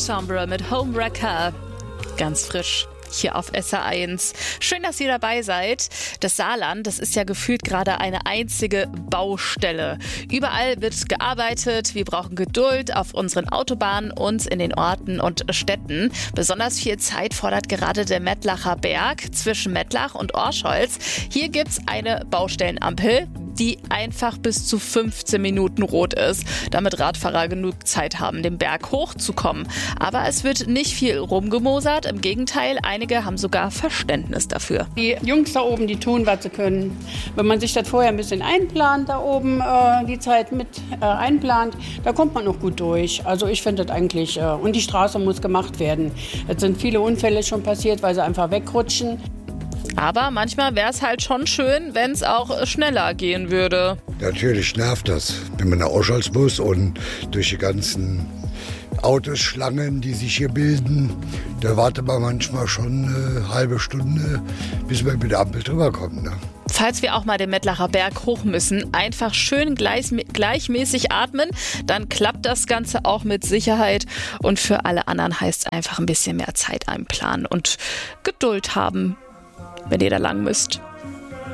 Ensemble mit Homewrecker. Ganz frisch hier auf SR1. Schön, dass ihr dabei seid. Das Saarland, das ist ja gefühlt gerade eine einzige Baustelle. Überall wird gearbeitet. Wir brauchen Geduld auf unseren Autobahnen und in den Orten und Städten. Besonders viel Zeit fordert gerade der Mettlacher Berg zwischen Mettlach und Orscholz. Hier gibt's eine Baustellenampel, die einfach bis zu 15 Minuten rot ist, damit Radfahrer genug Zeit haben, den Berg hochzukommen. Aber es wird nicht viel rumgemosert, im Gegenteil, einige haben sogar Verständnis dafür. Die Jungs da oben, die tun, was sie können. Wenn man sich das vorher ein bisschen einplant, da oben die Zeit mit einplant, da kommt man noch gut durch. Also ich finde das eigentlich, und die Straße muss gemacht werden. Es sind viele Unfälle schon passiert, weil sie einfach wegrutschen. Aber manchmal wäre es halt schon schön, wenn es auch schneller gehen würde. Natürlich nervt das, wenn man nach Orscholz muss und durch die ganzen Autoschlangen, die sich hier bilden, da wartet man manchmal schon eine halbe Stunde, bis man mit der Ampel drüber kommt. Ne? Falls wir auch mal den Mettlacher Berg hoch müssen, einfach schön gleichmäßig atmen, dann klappt das Ganze auch mit Sicherheit. Und für alle anderen heißt es einfach ein bisschen mehr Zeit einplanen und Geduld haben, wenn ihr da lang müsst.